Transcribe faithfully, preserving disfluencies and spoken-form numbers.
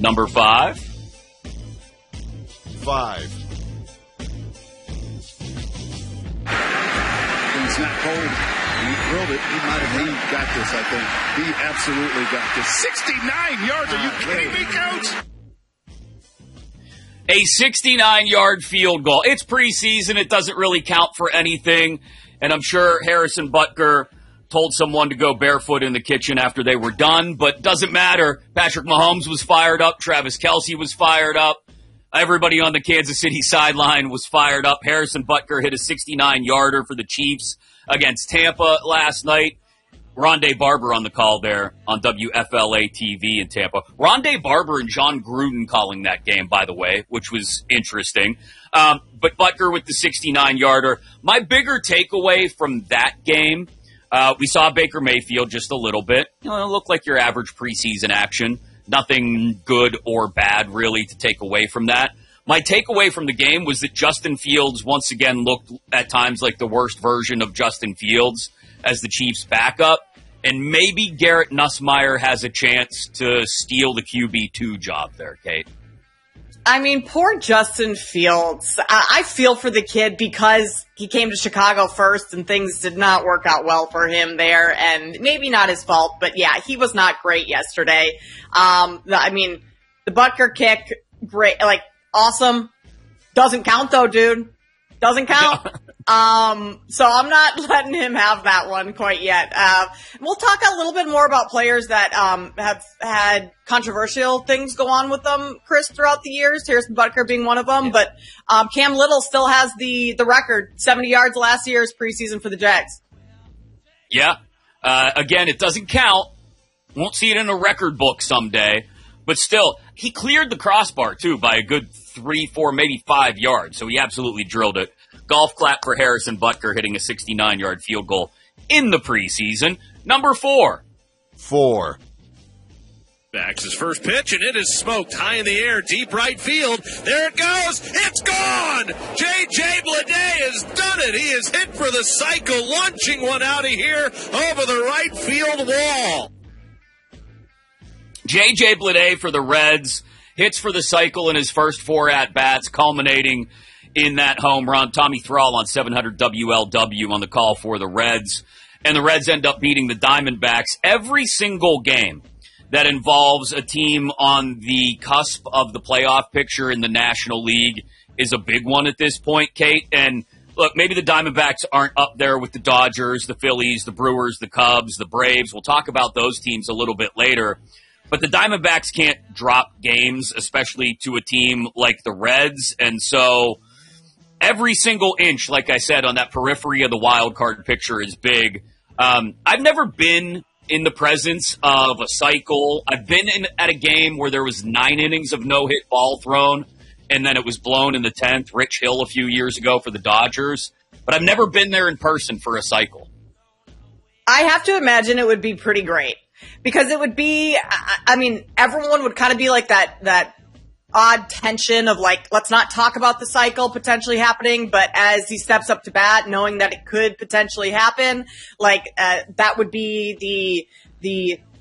Number five. Five. It's not cold. He drilled it. He might have he got this, I think. He absolutely got this. sixty-nine yards. Are you kidding me, Coach? A sixty-nine yard field goal. It's preseason. It doesn't really count for anything. And I'm sure Harrison Butker told someone to go barefoot in the kitchen after they were done, but doesn't matter. Patrick Mahomes was fired up. Travis Kelce was fired up. Everybody on the Kansas City sideline was fired up. Harrison Butker hit a sixty-nine yarder for the Chiefs against Tampa last night. Rondé Barber on the call there on W F L A T V in Tampa. Rondé Barber and John Gruden calling that game, by the way, which was interesting. Um, but Butker with the sixty-nine yarder. My bigger takeaway from that game, uh, we saw Baker Mayfield just a little bit. You know, it looked like your average preseason action. Nothing good or bad, really, to take away from that. My takeaway from the game was that Justin Fields once again looked at times like the worst version of Justin Fields as the Chiefs' backup, and maybe Garrett Nussmeier has a chance to steal the Q B two job there, Kate. I mean, poor Justin Fields. I, I feel for the kid because he came to Chicago first and things did not work out well for him there, and maybe not his fault, but yeah, he was not great yesterday. Um, the, I mean, the Butker kick, great, like, awesome. Doesn't count though, dude. Doesn't count. Um, so I'm not letting him have that one quite yet. Uh, we'll talk a little bit more about players that, um, have had controversial things go on with them, Chris, throughout the years. Harrison Butker being one of them. Yeah. But, um, Cam Little still has the, the record, seventy yards last year's preseason for the Jags. Yeah. Uh, again, it doesn't count. Won't see it in a record book someday. But still, he cleared the crossbar, too, by a good three, four, maybe five yards. So he absolutely drilled it. Golf clap for Harrison Butker hitting a sixty-nine yard field goal in the preseason. Number four. Four. Backs his first pitch, and it is smoked high in the air, deep right field. There it goes. It's gone. J J. Bleday has done it. He is hit for the cycle, launching one out of here over the right field wall. J J. Bleday for the Reds. Hits for the cycle in his first four at-bats, culminating in that home run. Tommy Thrall on seven hundred W L W on the call for the Reds. And the Reds end up beating the Diamondbacks. Every single game that involves a team on the cusp of the playoff picture in the National League is a big one at this point, Kate. And look, maybe the Diamondbacks aren't up there with the Dodgers, the Phillies, the Brewers, the Cubs, the Braves. We'll talk about those teams a little bit later. But the Diamondbacks can't drop games, especially to a team like the Reds. And so every single inch, like I said, on that periphery of the wild card picture is big. Um, I've never been in the presence of a cycle. I've been in, at a game where there was nine innings of no-hit ball thrown, and then it was blown in the tenth. Rich Hill a few years ago for the Dodgers. But I've never been there in person for a cycle. I have to imagine it would be pretty great. Because it would be, I mean, everyone would kind of be like that, that odd tension of like, let's not talk about the cycle potentially happening, but as he steps up to bat, knowing that it could potentially happen, like, uh, that would be the, the